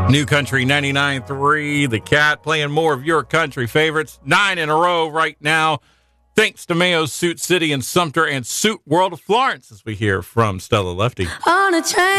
New Country 99.3, The Cat, playing more of your country favorites. 9 in a row right now. Thanks to Mayo's Suit City and Sumter and Suit World of Florence, as we hear from Stella Lefty. On a train.